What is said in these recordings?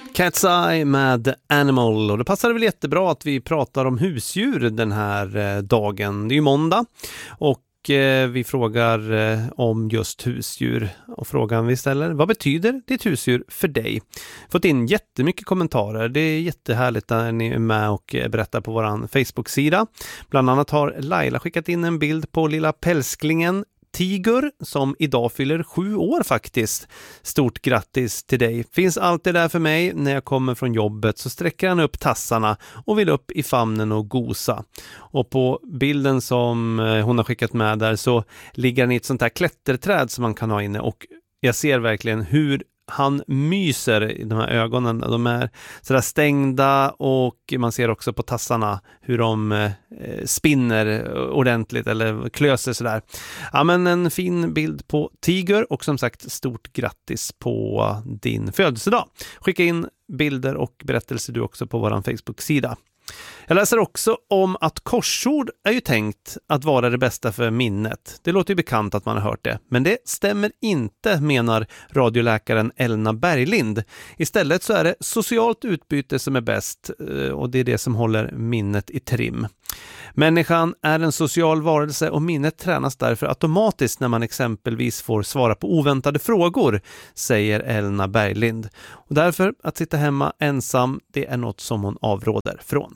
Cat's Eye med Animal, och det passar väl jättebra att vi pratar om husdjur den här dagen. Det är ju måndag och vi frågar om just husdjur, och frågan vi ställer: vad betyder ditt husdjur för dig? Fått in jättemycket kommentarer. Det är jättehärligt när ni är med och berättar på våran Facebook-sida. Bland annat har Laila skickat in en bild på lilla pälsklingen Tiger som idag fyller 7 år faktiskt. Stort grattis till dig. Finns alltid där för mig. När jag kommer från jobbet så sträcker han upp tassarna och vill upp i famnen och gosa. Och på bilden som hon har skickat med där så ligger han i ett sånt här klätterträd som man kan ha inne, och jag ser verkligen hur han myser i de här ögonen. De är sådär stängda, och man ser också på tassarna hur de spinner ordentligt eller klöser sådär. Ja, men en fin bild på Tiger, och som sagt stort grattis på din födelsedag. Skicka in bilder och berättelser du också på våran Facebook-sida. Jag läser också om att korsord är ju tänkt att vara det bästa för minnet. Det låter ju bekant att man har hört det, men det stämmer inte, menar radioläkaren Elna Berglind. Istället så är det socialt utbyte som är bäst, och det är det som håller minnet i trim. Människan är en social varelse och minnet tränas därför automatiskt när man exempelvis får svara på oväntade frågor, säger Elna Berglind. Och därför att sitta hemma ensam, det är något som hon avråder från.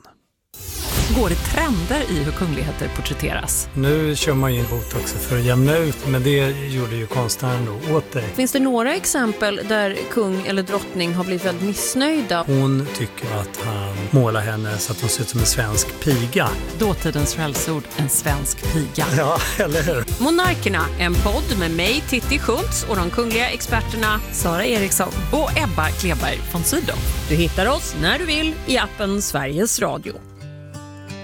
Går det trender i hur kungligheter porträtteras? Nu kör man ju in botox för att jämna ut, men det gjorde ju konstnären då åt dig. Finns det några exempel där kung eller drottning har blivit väldigt missnöjda? Hon tycker att han målar henne så att hon ser ut som en svensk piga. Dåtidens skällsord, en svensk piga. Ja, eller hur? Monarkerna, en podd med mig, Titti Schultz, och de kungliga experterna Sara Eriksson och Ebba Kleberg von Sydow. Du hittar oss när du vill i appen Sveriges Radio.